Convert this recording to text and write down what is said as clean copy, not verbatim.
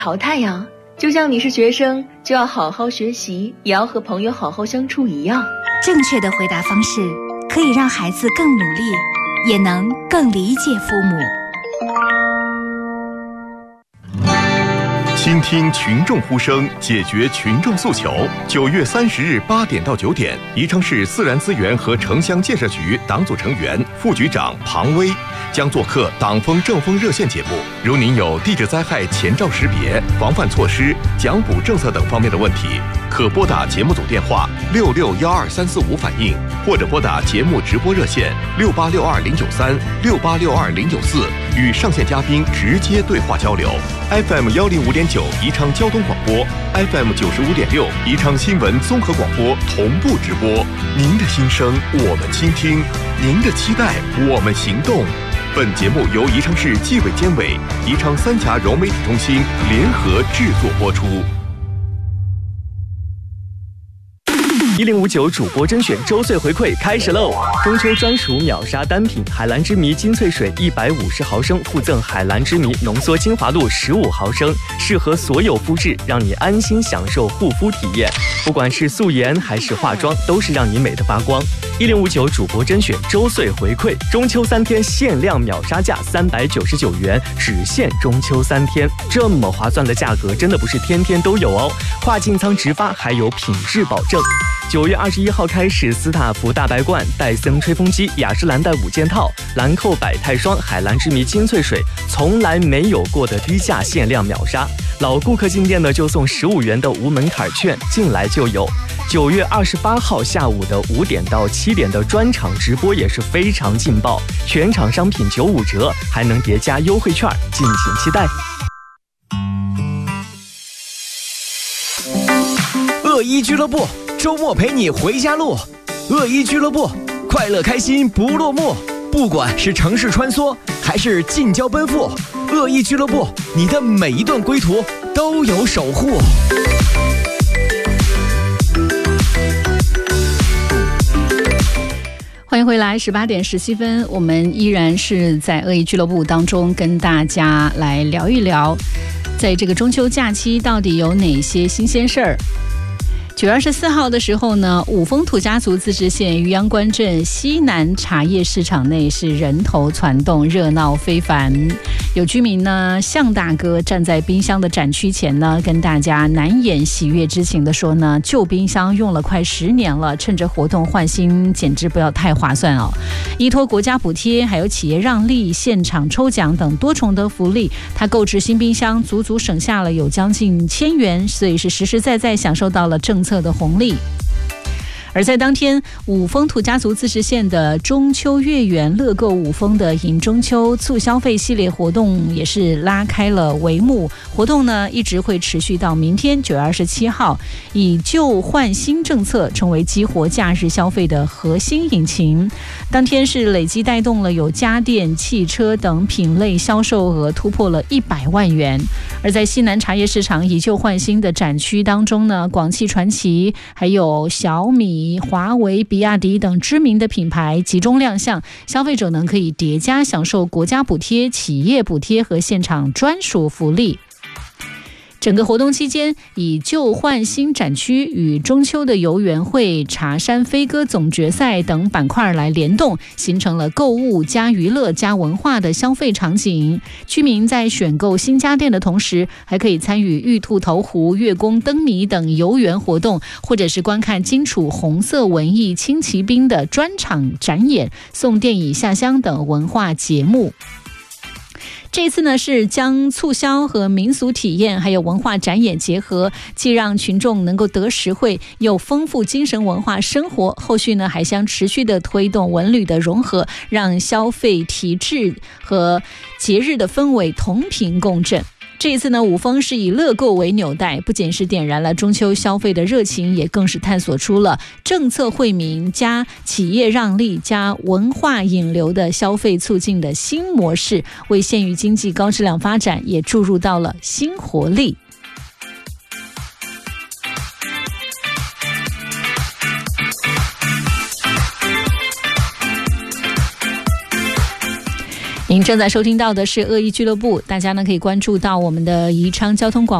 淘汰呀，就像你是学生就要好好学习，也要和朋友好好相处一样。 正确的回答方式可以让孩子更努力，也能更理解父母。 倾听群众呼声，解决群众诉求。9月30日8点到9点，宜昌市自然资源和城乡建设局党组成员、副局长庞威将做客党风政风热线节目。如您有地质灾害前兆识别、防范措施、奖补政策等方面的问题，可拨打节目组电话6612-345反映，或者拨打节目直播热线6862-093、6862-094，与上线嘉宾直接对话交流。FM 105.9宜昌交通广播， FM 95.6宜昌新闻综合广播同步直播。您的心声我们倾听，您的期待我们行动。本节目由宜昌市纪委监委、宜昌三峡融媒体中心联合制作播出。 1059主播甄选周岁回馈开始喽！中秋专属秒杀单品海蓝之谜金萃水150毫升，附赠海蓝之谜浓缩精华露15毫升，适合所有肤质，让你安心享受护肤体验。不管是素颜还是化妆，都是让你美得发光。1059主播甄选周岁回馈，中秋3天限量秒杀价399元，只限中秋3天，这么划算的价格真的不是天天都有哦。跨境仓直发，还有品质保证。9月21号开始，斯塔福大白罐、戴森吹风机、雅诗兰黛5件套、兰蔻百泰霜、海蓝之谜金萃水，从来没有过的低价限量秒杀。老顾客进店呢，就送15元的无门槛券，进来就有。9月28号下午的5点到7点的专场直播也是非常劲爆，全场商品95折，还能叠加优惠券，敬请期待。 恶一俱乐部，周末陪你回家路。恶一俱乐部，快乐开心不落幕。不管是城市穿梭，还是近郊奔赴，恶一俱乐部，你的每一段归途都有守护。 欢迎回来，18点17分，我们依然是在恶意俱乐部当中跟大家来聊一聊，在这个中秋假期到底有哪些新鲜事儿。9月24号的时候呢，五丰土家族自治县渔阳关镇西南茶叶市场内是人头攒动，热闹非凡。有居民呢，向大哥站在冰箱的展区前呢，跟大家难掩喜悦之情的说呢，旧冰箱用了快10年了，趁着活动换新，简直不要太划算哦。依托国家补贴，还有企业让利、现场抽奖等多重的福利，他购置新冰箱足足省下了有将近1000元，所以是实实在在享受到了政策的红利。而在当天，五丰土家族自治县的中秋月圆乐购五丰的迎中秋促消费系列活动也是拉开了帷幕。活动呢一直会持续到明天9月27号，以旧换新政策成为激活假日消费的核心引擎。当天是累计带动了有家电、汽车等品类销售额突破了100万元。而在西南茶叶市场以旧换新的展区当中呢，广汽传祺还有小米、华为、比亚迪等知名的品牌集中亮相，消费者呢可以叠加享受国家补贴、企业补贴和现场专属福利。整个活动期间，以旧换新展区与中秋的游园会、茶山飞歌总决赛等板块来联动，形成了购物加娱乐加文化的消费场景。居民在选购新家电的同时，还可以参与玉兔投壶、月宫灯谜等游园活动，或者是观看金楚红色文艺轻骑兵的专场展演、送电椅下乡等文化节目。这次呢是将促销和民俗体验还有文化展演结合，既让群众能够得实惠，又丰富精神文化生活。后续呢还将持续的推动文旅的融合，让消费体制和节日的氛围同频共振。这一次呢，五丰是以乐购为纽带，不仅是点燃了中秋消费的热情，也更是探索出了政策惠民加企业让利加文化引流的消费促进的新模式，为县域经济高质量发展也注入到了新活力。 您正在收听到的是恶意俱乐部，大家呢可以关注到我们的宜昌交通广